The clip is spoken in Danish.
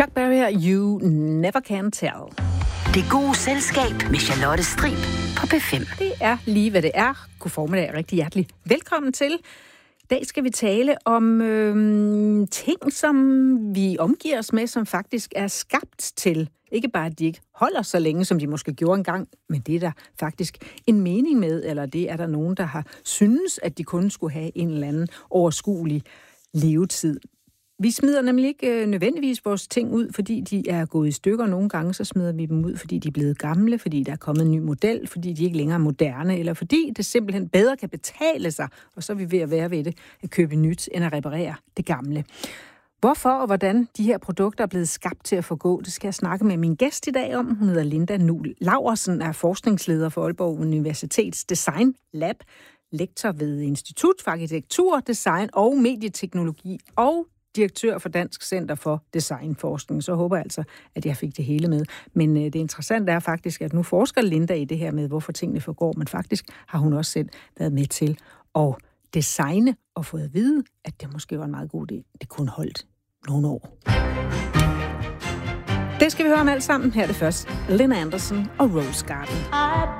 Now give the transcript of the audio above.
Chuck Berry her, You Never Can Tell. Det gode selskab med Charlotte Strib på P5. Det er lige, hvad det er. God formiddag, rigtig hjertelig velkommen til. I dag skal vi tale om ting, som vi omgiver os med, som faktisk er skabt til. Ikke bare, at de ikke holder så længe, som de måske gjorde engang, men det er der faktisk en mening med, eller det er der nogen, der har synes, at de kun skulle have en eller anden overskuelig levetid. Vi smider nemlig ikke nødvendigvis vores ting ud, fordi de er gået i stykker. Nogle gange så smider vi dem ud, fordi de er blevet gamle, fordi der er kommet en ny model, fordi de ikke længere er moderne, eller fordi det simpelthen bedre kan betale sig, og så er vi ved at være ved det, at købe nyt, end at reparere det gamle. Hvorfor og hvordan de her produkter er blevet skabt til at forgå, det skal jeg snakke med min gæst i dag om. Hun hedder Linda Nuhl Laursen, er forskningsleder for Aalborg Universitets Design Lab, lektor ved Institut for Arkitektur, Design og Medieteknologi og direktør for Dansk Center for Designforskning. Så håber jeg altså, at jeg fik det hele med. Men det interessante er faktisk, at nu forsker Linda i det her med, hvorfor tingene forgår, men faktisk har hun også selv været med til at designe og fået at vide, at det måske var en meget god idé. Det kunne holdt nogle år. Det skal vi høre om alt sammen. Her er det først Lynn Anderson og Rose Garden.